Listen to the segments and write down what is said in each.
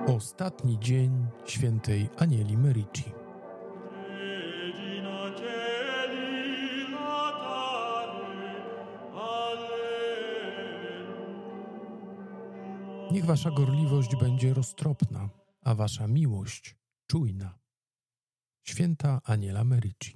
Ostatni dzień świętej Anieli Merici. Niech wasza gorliwość będzie roztropna, a wasza miłość czujna. Święta Aniela Merici.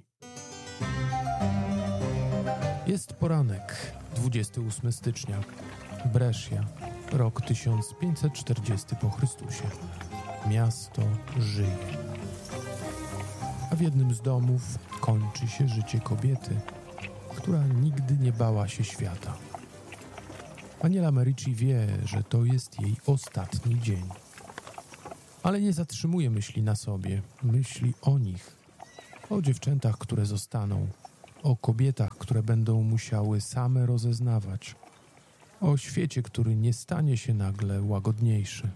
Jest poranek, 28 stycznia, Brescia, rok 1540 po Chrystusie. Miasto żyje. A w jednym z domów kończy się życie kobiety, która nigdy nie bała się świata. Aniela Merici wie, że to jest jej ostatni dzień. Ale nie zatrzymuje myśli na sobie, myśli o nich, o dziewczętach, które zostaną, o kobietach, które będą musiały same rozeznawać, o świecie, który nie stanie się nagle łagodniejszy.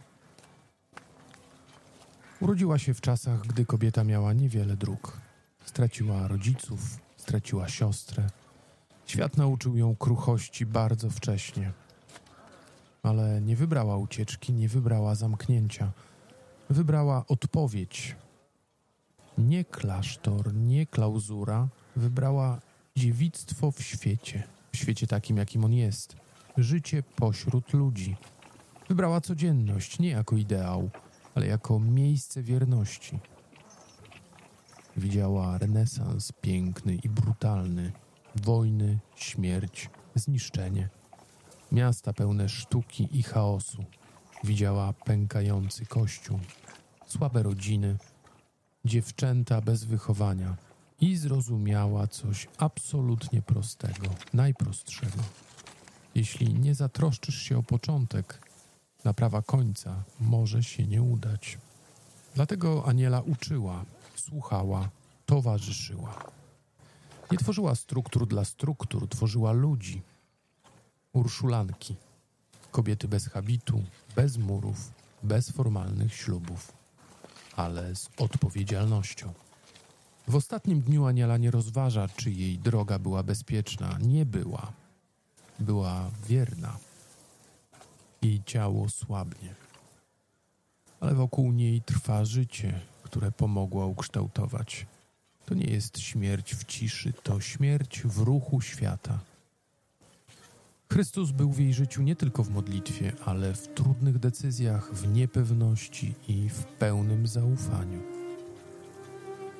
Urodziła się w czasach, gdy kobieta miała niewiele dróg. Straciła rodziców, straciła siostrę. Świat nauczył ją kruchości bardzo wcześnie. Ale nie wybrała ucieczki, nie wybrała zamknięcia. Wybrała odpowiedź. Nie klasztor, nie klauzura. Wybrała dziewictwo w świecie takim, jakim on jest. Życie pośród ludzi. Wybrała codzienność, nie jako ideał, ale jako miejsce wierności. Widziała renesans piękny i brutalny, wojny, śmierć, zniszczenie. Miasta pełne sztuki i chaosu. Widziała pękający kościół, słabe rodziny, dziewczęta bez wychowania i zrozumiała coś absolutnie prostego, najprostszego. Jeśli nie zatroszczysz się o początek, naprawa końca może się nie udać. Dlatego Aniela uczyła, słuchała, towarzyszyła. Nie tworzyła struktur dla struktur, tworzyła ludzi. Urszulanki, kobiety bez habitu, bez murów, bez formalnych ślubów, ale z odpowiedzialnością. W ostatnim dniu Aniela nie rozważa, czy jej droga była bezpieczna. Nie była. Była wierna. Jej ciało słabnie. Ale wokół niej trwa życie, które pomogła ukształtować. To nie jest śmierć w ciszy, to śmierć w ruchu świata. Chrystus był w jej życiu nie tylko w modlitwie, ale w trudnych decyzjach, w niepewności i w pełnym zaufaniu.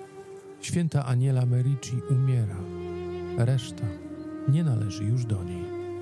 Święta Aniela Merici umiera. Reszta nie należy już do niej.